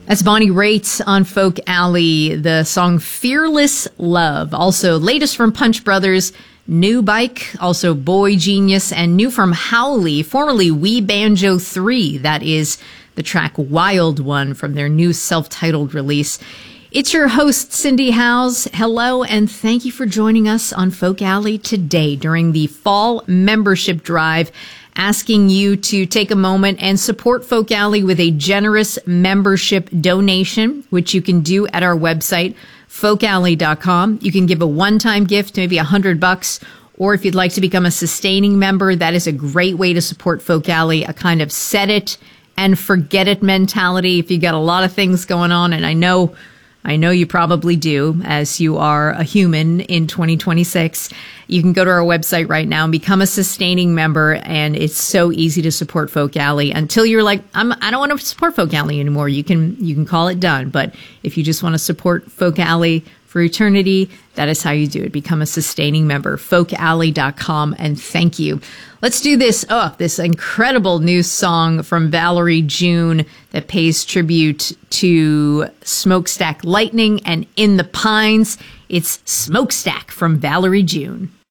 That's Bonnie Raitt on Folk Alley, the song Fearless Love. Also, latest from Punch Brothers, New Bike, also Boy Genius, and new from Howley, formerly We Banjo 3. That is the track Wild One from their new self-titled release. It's your host, Cindy Howes. Hello, and thank you for joining us on Folk Alley today during the fall membership drive, asking you to take a moment and support Folk Alley with a generous membership donation, which you can do at our website, folkalley.com. You can give a one-time gift, maybe $100, or if you'd like to become a sustaining member, that is a great way to support Folk Alley, a kind of set it and forget it mentality. If you got a lot of things going on, and I know you probably do, as you are a human in 2026. You can go to our website right now and become a sustaining member, and it's so easy to support Folk Alley. Until you're like, I don't want to support Folk Alley anymore, you can call it done. But if you just want to support Folk Alley for eternity, that is how you do it. Become a sustaining member, folkalley.com, and thank you. Let's do this. This incredible new song from Valerie June that pays tribute to Smokestack Lightning and In the Pines. It's Smokestack from Valerie June.